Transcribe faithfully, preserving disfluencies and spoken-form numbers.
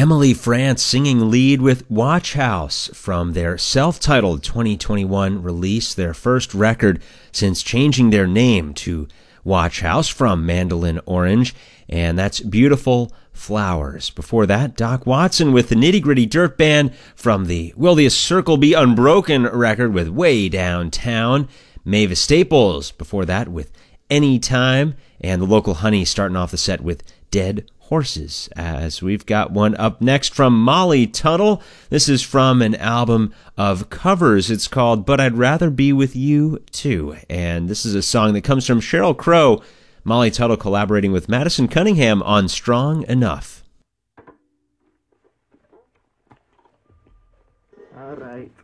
Emily France singing lead with Watch House from their self-titled twenty twenty-one release, their first record since changing their name to Watch House from Mandolin Orange, and that's Beautiful Flowers. Before that, Doc Watson with the Nitty Gritty Dirt Band from the Will the Circle Be Unbroken record with Way Downtown. Mavis Staples before that with Anytime, and the Local Honey starting off the set with Dead Horses, as we've got one up next from Molly Tuttle. This is from an album of covers. It's called But I'd Rather Be With You Too, and this is a song that comes from Sheryl Crow. Molly Tuttle collaborating with Madison Cunningham on Strong Enough. All right.